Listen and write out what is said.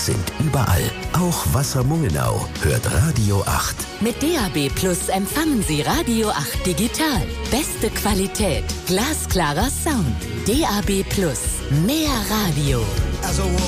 sind überall. Auch Wassermungenau hört Radio 8. Mit DAB Plus empfangen Sie Radio 8 digital. Beste Qualität, glasklarer Sound. DAB Plus, mehr Radio.